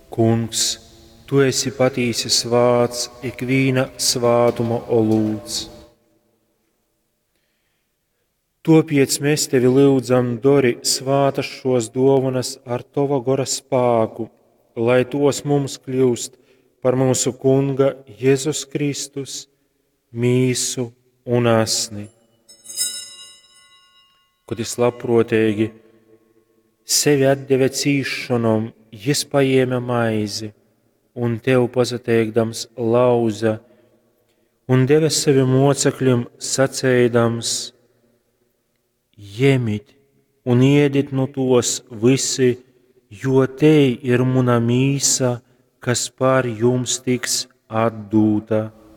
Kungs, tu esi patīsi svāts, ikviena svātuma olūts. Topiec mēs tevi lūdzam, dori svātas šos dāvanas ar tova gora spēku, lai tos mums kļūst par mūsu Kunga Jēzus Kristus mīsu un asni. Kad es labprotīgi sevi atdeve cīšanom, Jis paēma maizi un tev pazateikdams lauza un deva saviem mocekļiem sacēdams: Jemit un ēdit no tos visi, jo te ir muna mīsa, kas par jums tiks atdūta.